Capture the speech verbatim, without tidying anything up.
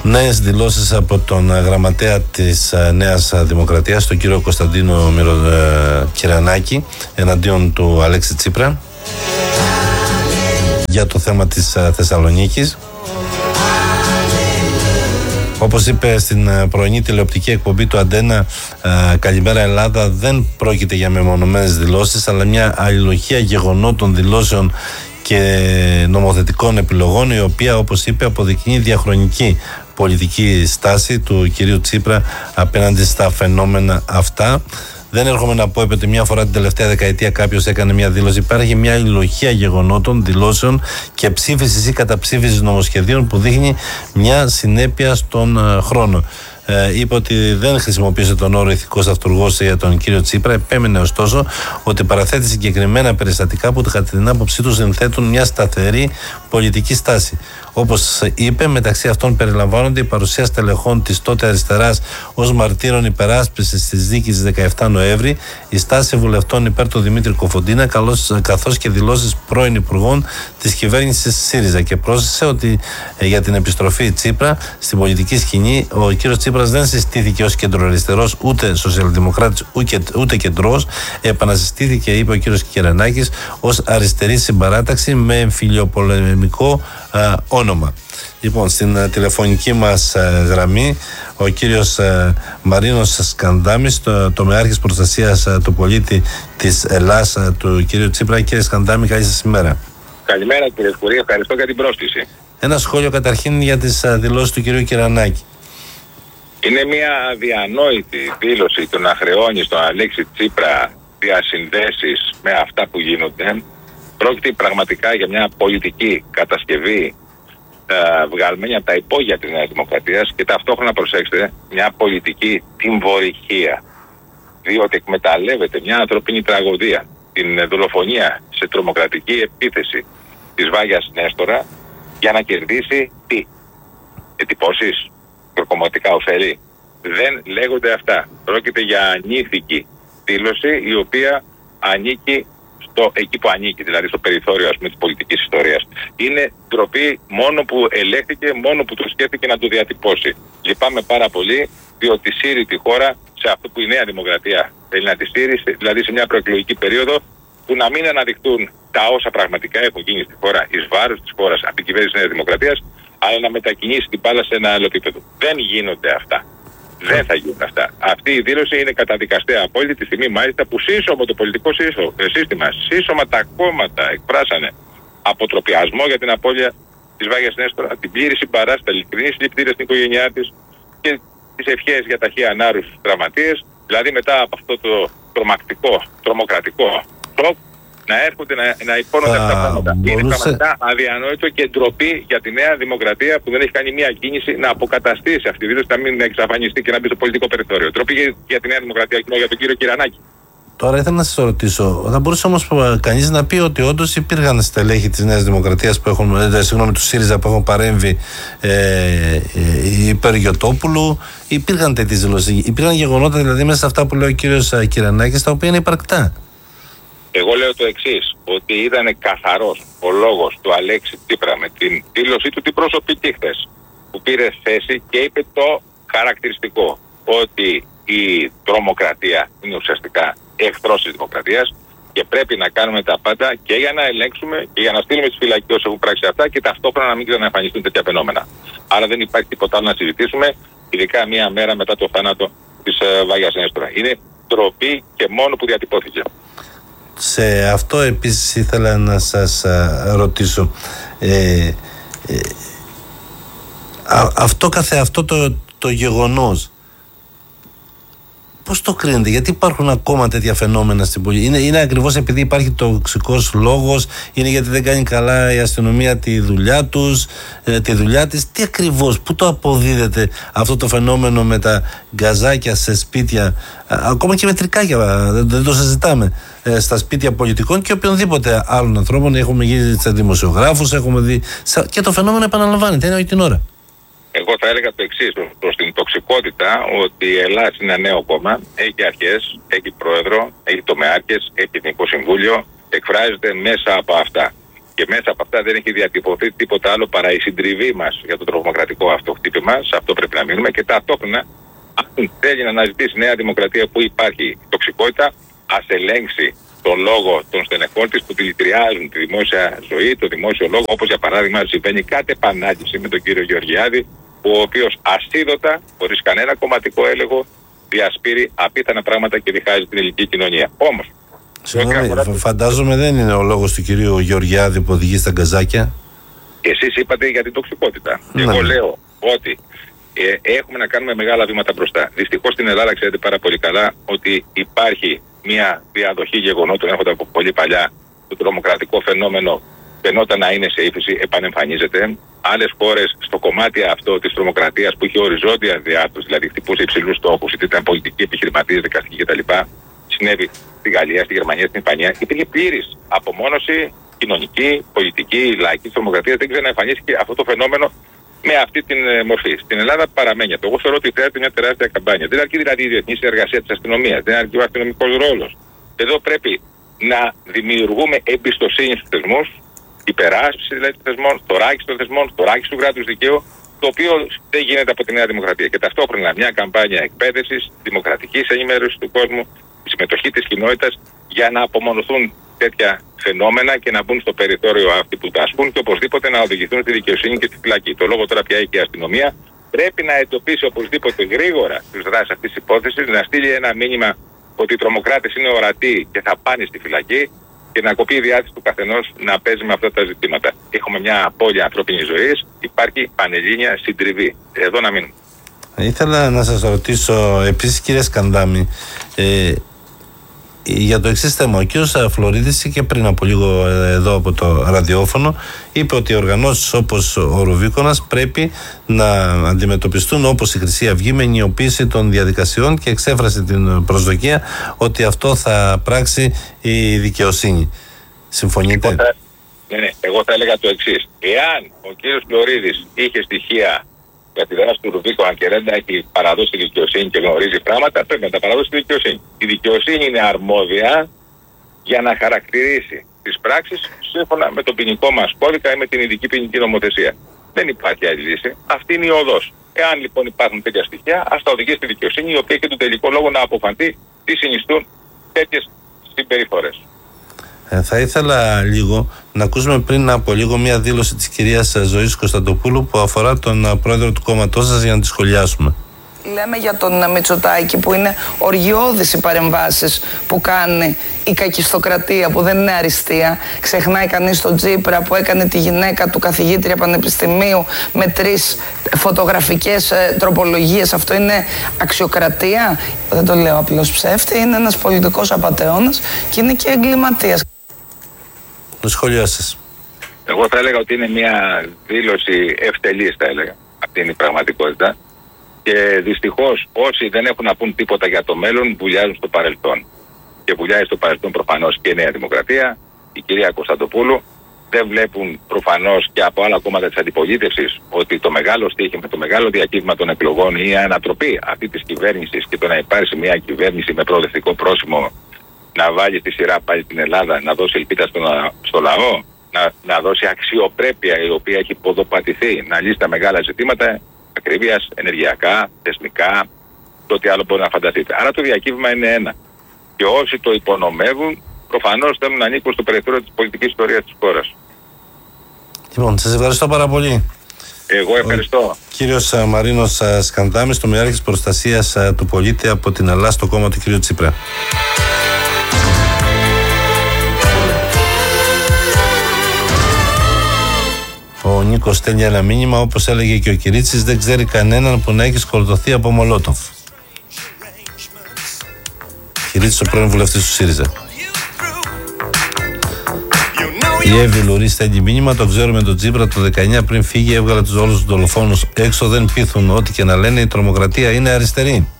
Νέες δηλώσεις από τον γραμματέα της Νέας Δημοκρατίας, τον κύριο Κωνσταντίνο Κυρανάκη, εναντίον του Αλέξη Τσίπρα για το θέμα της Θεσσαλονίκης. Όπως είπε στην πρωινή τηλεοπτική εκπομπή του Αντένα, Καλημέρα Ελλάδα, δεν πρόκειται για μεμονωμένες δηλώσεις, αλλά μια αλληλουχία γεγονότων, δηλώσεων και νομοθετικών επιλογών, η οποία, όπως είπε, αποδεικνύει διαχρονική πολιτική στάση του κυρίου Τσίπρα απέναντι στα φαινόμενα αυτά. Δεν έρχομαι να πω ότι μια φορά την τελευταία δεκαετία κάποιος έκανε μια δήλωση. Υπάρχει μια αλληλουχία γεγονότων, δηλώσεων και ψήφισης ή καταψήφισης νομοσχεδίων που δείχνει μια συνέπεια στον χρόνο. Ε, είπε ότι δεν χρησιμοποίησε τον όρο ηθικός αυτούργος για τον κύριο Τσίπρα. Επέμενε ωστόσο ότι παραθέτει συγκεκριμένα περιστατικά που κατά την άποψή του συνθέτουν μια σταθερή πολιτική στάση. Όπως είπε, μεταξύ αυτών περιλαμβάνονται η παρουσία στελεχών της τότε αριστεράς ως μαρτύρων υπεράσπισης της δίκης της δεκαεφτά Νοέμβρη, η στάση βουλευτών υπέρ του Δημήτρη Κοφοντίνα, καθώς και δηλώσεις πρώην υπουργών της κυβέρνησης ΣΥΡΙΖΑ. Και πρόσθεσε ότι ε, για την επιστροφή Τσίπρα στην πολιτική σκηνή, ο κύριος Τσίπρας δεν συστήθηκε ως κεντροαριστερός, ούτε σοσιαλδημοκράτης, ούτε, ούτε κεντρός. Επανασυστήθηκε, είπε ο κύριος Κυρανάκης, ως αριστερή συμπαράταξη με εμφυλιοπολεμικό ε, όνομα. Λοιπόν, στην uh, τηλεφωνική μας uh, γραμμή ο κύριος uh, Μαρίνος Σκανδάμης, το, τομεάρχης προστασίας uh, του πολίτη της Ελλάς, uh, του κύριου Τσίπρα. Κύριε Σκανδάμη, καλή σας ημέρα. Καλημέρα κύριε Σκουρή, ευχαριστώ για την πρόσκληση. Ένα σχόλιο καταρχήν για τις uh, δηλώσεις του κυρίου Κυρανάκη. Είναι μια αδιανόητη δήλωση του να χρεώνει στον Αλέξη Τσίπρα διασυνδέσεις με αυτά που γίνονται. Πρόκειται πραγματικά για μια πολιτική κατασκευή Uh, βγαλμένη από τα υπόγεια της Νέας Δημοκρατίας και ταυτόχρονα, προσέξτε, μια πολιτική τιμωρυχία, διότι εκμεταλλεύεται μια ανθρωπίνη τραγωδία, την δολοφονία σε τρομοκρατική επίθεση της Βάγιας Νέστορα, για να κερδίσει τι? Εντυπώσεις, προκομματικά ωφέλη? Δεν λέγονται αυτά. Πρόκειται για ανήθικη δήλωση, η οποία ανήκει στο, εκεί που ανήκει, δηλαδή στο περιθώριο, ας πούμε, της πολιτικής ιστορίας. Είναι ντροπή μόνο που ελέγχθηκε, μόνο που το σκέφτηκε να το διατυπώσει. Λυπάμαι πάρα πολύ, διότι σύρει τη χώρα σε αυτό που η Νέα Δημοκρατία θέλει να τη στείλει, δηλαδή σε μια προεκλογική περίοδο, που να μην αναδειχτούν τα όσα πραγματικά έχουν γίνει στη χώρα εις βάρος της χώρας από την κυβέρνηση της Νέας Δημοκρατίας, αλλά να μετακινήσει την μπάλα σε ένα άλλο επίπεδο. Δεν γίνονται αυτά. Δεν θα γίνουν αυτά. Αυτή η δήλωση είναι καταδικαστέα απόλυτη τη στιγμή, μάλιστα, που σύσσωμο το πολιτικό σύστημα, σύσσωμα τα κόμματα εκφράσανε αποτροπιασμό για την απώλεια της Βάγιας Νέστορα, την πλήρη συμπαράσταση, τα ειλικρινή συλληπιτήρια στην οικογένειά της και τις ευχές για ταχεία ανάρρους στους τραυματίες. Δηλαδή, μετά από αυτό το τρομακτικό, τρομοκρατικό σοκ, να έρχονται να, να υπόνονται αυτά τα πράγματα. Μπορούσε... Είναι πραγματικά αδιανόητο και ντροπή για τη Νέα Δημοκρατία που δεν έχει κάνει μια κίνηση να αποκαταστήσει αυτή τη δήλωση, να μην εξαφανιστεί και να μπει στο πολιτικό περιθώριο. Ντροπή για, για τη Νέα Δημοκρατία και για τον κύριο Κυρανάκη. Τώρα ήθελα να σας ρωτήσω, θα μπορούσε όμως κανείς να πει ότι όντως υπήρχαν στελέχη της Νέας Δημοκρατίας που έχουν, ε, συγγνώμη, του ΣΥΡΙΖΑ που έχουν παρέμβει ε, ε, υπέρ Γιωτόπουλου? Υπήρχαν τέτοιες δηλώσεις, υπήρχαν γεγονότα δηλαδή μέσα σε αυτά που λέει ο κύριος Κυρανάκης, τα οποία είναι υπαρκτά. Εγώ λέω το εξής, ότι ήταν καθαρός ο λόγος του Αλέξη Τσίπρα με την δήλωσή του την προσωπική χθες, που πήρε θέση και είπε το χαρακτηριστικό, ότι η τρομοκρατία είναι ουσιαστικά εχθρός της δημοκρατίας και πρέπει να κάνουμε τα πάντα και για να ελέγξουμε και για να στείλουμε τις φυλακές όσοι έχουν πράξει αυτά και ταυτόχρονα να μην ξαναεμφανιστούν τέτοια φαινόμενα. Άρα δεν υπάρχει τίποτα άλλο να συζητήσουμε, ειδικά μία μέρα μετά το θάνατο της uh, Βάγιας Νέστορα. Είναι ντροπή και μόνο που διατυπώθηκε. Σε αυτό επίσης ήθελα να σας α, ρωτήσω ε, ε, α, αυτό καθε αυτό το, το γεγονός πώς το κρίνετε? Γιατί υπάρχουν ακόμα τέτοια φαινόμενα στην πολιτική? Είναι, είναι ακριβώς επειδή υπάρχει τοξικός λόγος? Είναι γιατί δεν κάνει καλά η αστυνομία τη δουλειά τους, ε, τη δουλειά της? Τι ακριβώς, πού το αποδίδεται αυτό το φαινόμενο με τα γκαζάκια σε σπίτια, α, ακόμα και με τρικάκια, δεν, δεν το συζητάμε, ε, στα σπίτια πολιτικών και οποιονδήποτε άλλων ανθρώπων? Έχουμε γίνει σε δημοσιογράφους, έχουμε δει, και το φαινόμενο επαναλαμβάνεται, είναι όλη την ώρα. Εγώ θα έλεγα το εξής προς την τοξικότητα, ότι η Ελλάδα είναι ένα νέο κόμμα, έχει αρχές, έχει πρόεδρο, έχει τομεάρχες, έχει εθνικό συμβούλιο, εκφράζεται μέσα από αυτά. Και μέσα από αυτά δεν έχει διατυπωθεί τίποτα άλλο παρά η συντριβή μας για το τρομοκρατικό αυτό χτύπημα. Σε αυτό πρέπει να μείνουμε. Και ταυτόχρονα, αν θέλει να αναζητήσει Νέα Δημοκρατία που υπάρχει τοξικότητα, ας ελέγξει τον λόγο των στενεχών της που δηλητηριάζουν τη δημόσια ζωή, το δημόσιο λόγο, όπως για παράδειγμα συμβαίνει κάτι επανάληψη με τον κύριο Γεωργιάδη, ο οποίος ασίδωτα, χωρίς κανένα κομματικό έλεγχο, διασπείρει απίθανα πράγματα και διχάζει την ελληνική κοινωνία. Όμως, συγγνώμη, φαντάζομαι δεν είναι ο λόγος του κυρίου Γεωργιάδη που οδηγεί στα γκαζάκια. Εσείς είπατε για την τοξικότητα. Ναι. Εγώ λέω ότι ε, έχουμε να κάνουμε μεγάλα βήματα μπροστά. Δυστυχώς στην Ελλάδα ξέρετε πάρα πολύ καλά ότι υπάρχει μια διαδοχή γεγονότων, έρχονται από πολύ παλιά. Το τρομοκρατικό φαινόμενο φαινόταν να είναι σε ύφεση, επανεμφανίζεται. Άλλες χώρες στο κομμάτι αυτό της τρομοκρατίας που είχε οριζόντια διάρθρωση, δηλαδή χτυπούσε υψηλούς στόχους, είτε ήταν πολιτικοί, επιχειρηματίες, δικαστικοί κτλ. Συνέβη στη Γαλλία, στη Γερμανία, στην Ισπανία. Υπήρχε πλήρης απομόνωση κοινωνική, πολιτική, λαϊκή τρομοκρατία. Δεν ξαναεμφανίστηκε αυτό το φαινόμενο με αυτή την μορφή. Στην Ελλάδα παραμένει αυτό. Εγώ θεωρώ ότι χρειάζεται μια τεράστια καμπάνια. Δεν αρκεί δηλαδή η διεθνή συνεργασία της αστυνομίας, δεν αρκεί ο αστυνομικός ρόλος. Εδώ πρέπει να δημιουργούμε εμπιστοσύνη στους θεσμούς, υπεράσπιση δηλαδή των θεσμών, θωράκιση των θεσμών, θωράκιση του κράτους δικαίου, το οποίο δεν γίνεται από τη Νέα Δημοκρατία. Και ταυτόχρονα μια καμπάνια εκπαίδευσης, δημοκρατικής ενημέρωσης του κόσμου, η συμμετοχή της κοινότητας για να απομονωθούν τέτοια φαινόμενα και να μπουν στο περιθώριο αυτοί που τα ασκούν και οπωσδήποτε να οδηγηθούν στη δικαιοσύνη και στη φυλακή. Το λόγο τώρα πια έχει και η αστυνομία. Πρέπει να εντοπίσει οπωσδήποτε γρήγορα τους δράσεις αυτής της υπόθεσης, να στείλει ένα μήνυμα ότι οι τρομοκράτες είναι ορατοί και θα πάνε στη φυλακή και να κοπεί η διάθεση του καθενός να παίζει με αυτά τα ζητήματα. Έχουμε μια απώλεια ανθρώπινης ζωής, υπάρχει πανελλήνια συντριβή. Εδώ να μείνουμε. Ήθελα να σας ρωτήσω επίσης, κύριε Σκανδάμη, ε, για το εξής θέμα. Ο κ. Φλωρίδης και πριν από λίγο εδώ από το ραδιόφωνο είπε ότι οι οργανώσεις όπως ο Ρουβίκονας πρέπει να αντιμετωπιστούν όπως η Χρυσή Αυγή με ενιοποίηση των διαδικασιών και εξέφρασε την προσδοκία ότι αυτό θα πράξει η δικαιοσύνη. Συμφωνείτε? Εγώ θα, ναι, ναι, εγώ θα έλεγα το εξής. Εάν ο κ. Φλωρίδης είχε στοιχεία για τη δράση του Ρουβίκονα και δεν τα έχει παραδώσει τη δικαιοσύνη και γνωρίζει πράγματα, πρέπει να τα παραδώσει τη δικαιοσύνη. Η δικαιοσύνη είναι αρμόδια για να χαρακτηρίσει τις πράξεις σύμφωνα με τον ποινικό μας κώδικα ή με την ειδική ποινική νομοθεσία. Δεν υπάρχει άλλη λύση. Αυτή είναι η οδός. Εάν λοιπόν υπάρχουν τέτοια στοιχεία, ας τα οδηγήσει στη δικαιοσύνη, η οποία έχει τον τελικό λόγο να αποφανθεί τι συνιστούν τέτοιες συμπεριφορές. Ε, θα ήθελα λίγο να ακούσουμε πριν από λίγο μια δήλωση της κυρίας Ζωής Κωνσταντοπούλου που αφορά τον πρόεδρο του κόμματός σας για να τη σχολιάσουμε. Λέμε για τον Μητσοτάκη που είναι οργιώδης οι παρεμβάσεις που κάνει η κακιστοκρατία, που δεν είναι αριστεία. Ξεχνάει κανείς τον Τσίπρα που έκανε τη γυναίκα του καθηγήτρια πανεπιστημίου με τρεις φωτογραφικές ε, τροπολογίες. Αυτό είναι αξιοκρατία? Δεν το λέω απλώς ψεύτη, είναι ένας πολιτικός απατεώνας και είναι και εγκληματίας. Το σχόλιο σας. Εγώ θα έλεγα ότι είναι μια δήλωση ευτελής, θα έλεγα. Αυτή είναι η πραγματικότητα. Και δυστυχώς όσοι δεν έχουν να πούν τίποτα για το μέλλον βουλιάζουν στο παρελθόν. Και βουλιάζει στο παρελθόν προφανώς και η Νέα Δημοκρατία, η κυρία Κωνσταντοπούλου. Δεν βλέπουν προφανώς και από άλλα κόμματα της αντιπολίτευσης ότι το μεγάλο στοίχημα, το μεγάλο διακύβημα των εκλογών ή η ανατροπή αυτή της κυβέρνησης και το να υπάρξει μια κυβέρνηση με προοδευτικό πρόσημο να βάλει στη σειρά πάλι την Ελλάδα, να δώσει ελπίδα στο, στο λαό, να, να δώσει αξιοπρέπεια η οποία έχει ποδοπατηθεί, να λύσει τα μεγάλα ζητήματα ακρίβειας, ενεργειακά, θεσμικά, το ό,τι άλλο μπορεί να φανταστείτε. Άρα το διακύβημα είναι ένα. Και όσοι το υπονομεύουν, προφανώς θέλουν να ανήκουν στο περιθώριο της πολιτικής ιστορίας της χώρας. Λοιπόν, σας ευχαριστώ πάρα πολύ. Εγώ ευχαριστώ. Ο κύριος Μαρίνος Σκανδάμης, τομιάρχης προστασίας του πολίτη από την Ελλάδα στο κόμμα του κύριου Τσίπρα. Ο Νίκος στέλνει ένα μήνυμα, όπως έλεγε και ο Κυρίτσης, δεν ξέρει κανέναν που να έχει σκοτωθεί από Μολότοφ. Κυρίτσης, ο πρώην βουλευτής του ΣΥΡΙΖΑ. Η Εύη Λουρί στέλνει μήνυμα, το ξέρουμε τον Τσίπρα το δεκαεννιά πριν φύγει έβγαλε τους όλους τους δολοφόνους έξω, δεν πείθουν ό,τι και να λένε, η τρομοκρατία είναι αριστερή.